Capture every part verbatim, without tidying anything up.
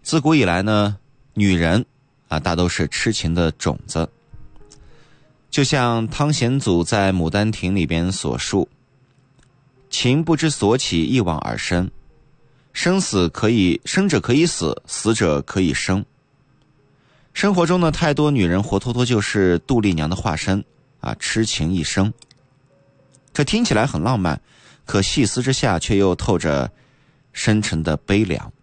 自古以来呢，女人啊大都是痴情的种子。就像汤显祖在《牡丹亭》里边所述，情不知所起，一往而深。生死可以，生者可以死，死者可以生。生活中呢，太多女人活脱脱就是杜丽娘的化身啊，痴情一生。这听起来很浪漫，可细思之下却又透着深沉的悲凉。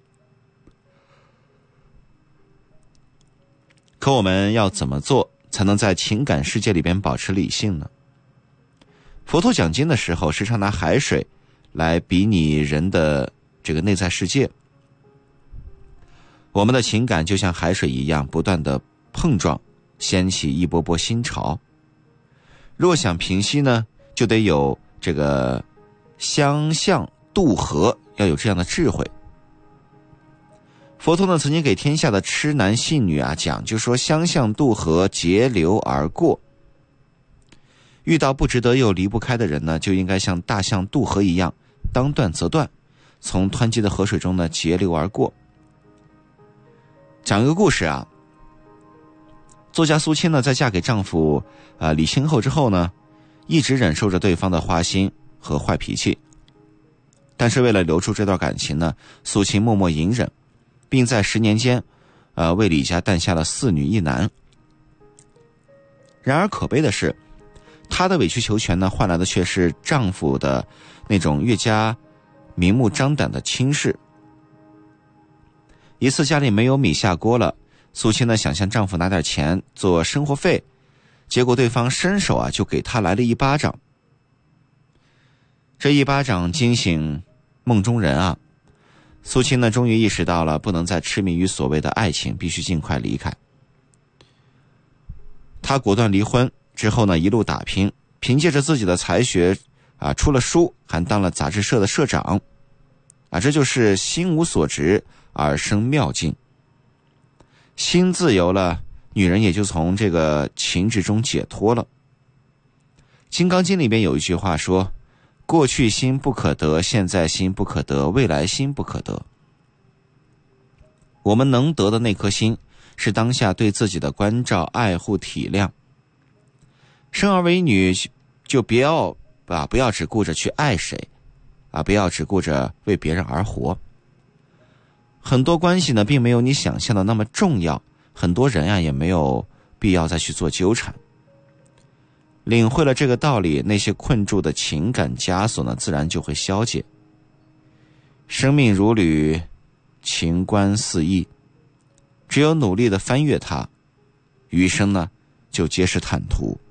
可我们要怎么做才能在情感世界里边保持理性呢？佛陀讲经的时候，时常拿海水来比拟人的这个内在世界。我们的情感就像海水一样，不断的碰撞，掀起一波波新潮。若想平息呢，就得有这个相向渡河，要有这样的智慧。佛陀呢曾经给天下的痴男信女啊讲，就说相向渡河，截流而过。遇到不值得又离不开的人呢，就应该像大象渡河一样，当断则断，从湍急的河水中呢截流而过。讲一个故事啊，作家苏青呢在嫁给丈夫啊、呃、李清后之后呢，一直忍受着对方的花心和坏脾气，但是为了留住这段感情呢，苏青默默隐忍，并在十年间呃为李家诞下了四女一男。然而可悲的是，她的委曲求全呢，换来的却是丈夫的那种越加明目张胆的轻视。一次家里没有米下锅了，苏青呢想向丈夫拿点钱做生活费，结果对方伸手啊就给她来了一巴掌。这一巴掌惊醒梦中人啊，苏青呢终于意识到了不能再痴迷于所谓的爱情，必须尽快离开。她果断离婚之后呢，一路打拼，凭借着自己的才学啊，出了书，还当了杂志社的社长啊，这就是心无所值而生妙境。心自由了，女人也就从这个情执中解脱了。金刚经里边有一句话说，过去心不可得，现在心不可得，未来心不可得。我们能得的那颗心，是当下对自己的关照、爱护、体谅。生而为女，就别要啊，不要只顾着去爱谁啊，不要只顾着为别人而活。很多关系呢，并没有你想象的那么重要，很多人啊，也没有必要再去做纠缠。领会了这个道理，那些困住的情感枷锁呢，自然就会消解。生命如旅，情关似翼，只有努力的翻越它，余生呢，就皆是坦途。